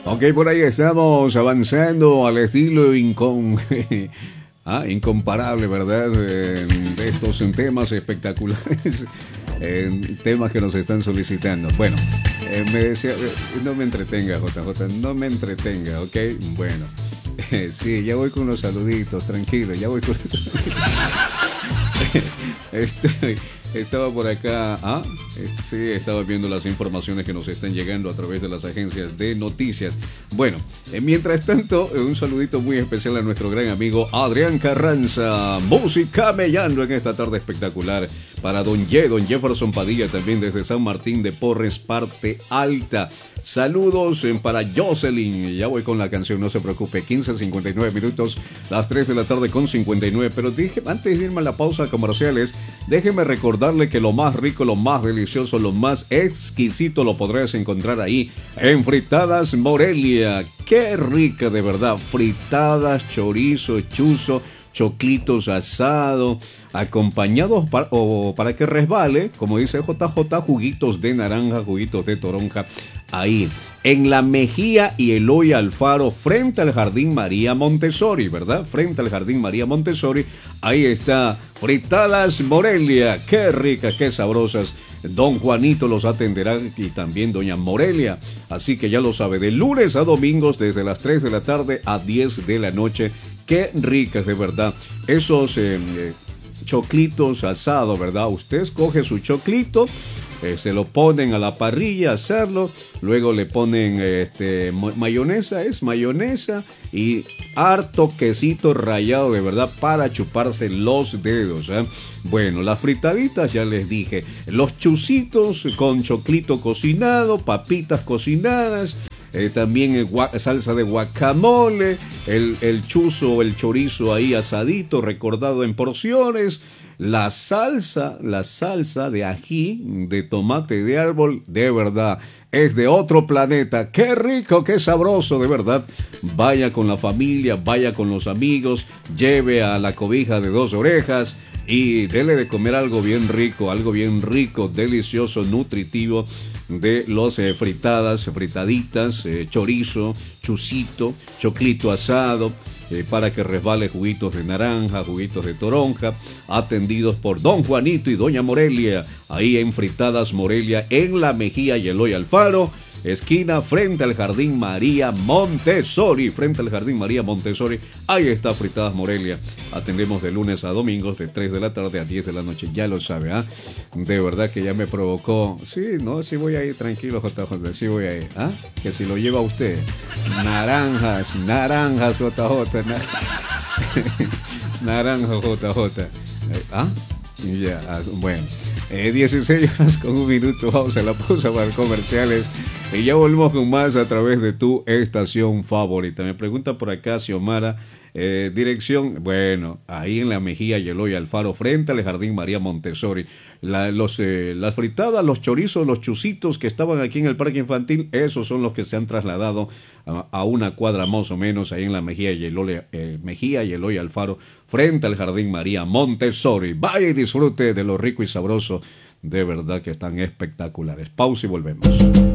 Ok, por ahí estamos avanzando al estilo incomparable, ¿verdad? De estos temas espectaculares, temas que nos están solicitando. Bueno, me decía, no me entretenga, JJ, no me entretenga, ¿ok? Bueno, sí, ya voy con los saluditos, tranquilo, ya voy con los Estaba por acá, sí, estaba viendo las informaciones que nos están llegando a través de las agencias de noticias. Bueno, mientras tanto, un saludito muy especial a nuestro gran amigo Adrián Carranza, música mellando en esta tarde espectacular. Para don Jefferson Padilla, también desde San Martín de Porres, parte alta. Saludos para Jocelyn. Ya voy con la canción, no se preocupe. 15:59 minutos, las 3 de la tarde con 59. Pero dije, antes de irme a la pausa comerciales, déjeme recordarle que lo más rico, lo más delicioso, lo más exquisito lo podrás encontrar ahí en Fritadas Morelia. Qué rica, de verdad. Fritadas, chorizo, chuzo, choclitos asado, acompañados para que resbale, como dice JJ, juguitos de naranja, juguitos de toronja, ahí, en la Mejía y Eloy Alfaro, frente al Jardín María Montessori, ¿verdad? Frente al Jardín María Montessori, ahí está Fritadas Morelia, qué ricas, qué sabrosas. Don Juanito los atenderá y también doña Morelia, así que ya lo sabe, de lunes a domingos desde las 3 de la tarde a 10 de la noche. Qué ricas, de verdad. Esos choclitos asados, ¿verdad? Usted escoge su choclito, se lo ponen a la parrilla a hacerlo, luego le ponen mayonesa y harto quesito rallado, de verdad, para chuparse los dedos, ¿eh? Bueno, las fritaditas ya les dije, los chuzitos con choclito cocinado, papitas cocinadas, también salsa de guacamole, el chuzo o el chorizo ahí asadito, recordado en porciones, la salsa de ají, de tomate de árbol, de verdad, es de otro planeta. Qué rico, qué sabroso, de verdad. Vaya con la familia, vaya con los amigos, lleve a la cobija de dos orejas y dele de comer algo bien rico, delicioso, nutritivo, de los fritaditas, chorizo, chucito, choclito asado, para que resbale, juguitos de naranja, juguitos de toronja, atendidos por don Juanito y doña Morelia, ahí en Fritadas Morelia, en la Mejía y Eloy Alfaro, esquina frente al Jardín María Montessori, ahí está Fritadas Morelia. Atendemos de lunes a domingos de 3 de la tarde a 10 de la noche, ya lo sabe, ¿ah? De verdad que ya me provocó. Sí voy a ir tranquilo, JJ, sí voy a ir, ¿ah? Que si lo lleva usted. Naranjas, JJ, naranjas, JJ. Ya, bueno. 16 horas con un minuto, vamos a la pausa para comerciales y ya volvemos con más a través de tu estación favorita. Me pregunta por acá Xiomara, dirección, bueno, ahí en la Mejía y Eloy Alfaro, frente al Jardín María Montessori. Las fritadas, los chorizos, los chuzitos que estaban aquí en el parque infantil, esos son los que se han trasladado a una cuadra más o menos ahí en la Mejía y Eloy Alfaro, frente al Jardín María Montessori. Vaya y disfrute de lo rico y sabroso, de verdad que están espectaculares. Pausa y volvemos.